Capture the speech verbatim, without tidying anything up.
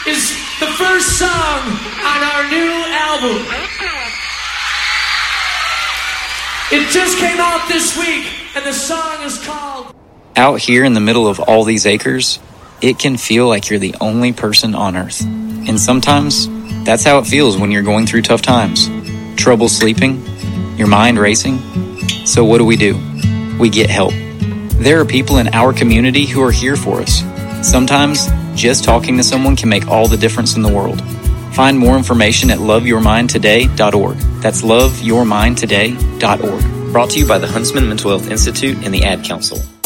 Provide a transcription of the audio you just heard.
is the first song on our new album. It just came out this week, and the song is called... Out here in the middle of all these acres, it can feel like you're the only person on earth. And sometimes, that's how it feels when you're going through tough times. Trouble sleeping, your mind racing. So what do we do? We get help. There are people in our community who are here for us. Sometimes, just talking to someone can make all the difference in the world. Find more information at love your mind today dot org. That's love your mind today dot org. Brought to you by the Huntsman Mental Health Institute and the Ad Council.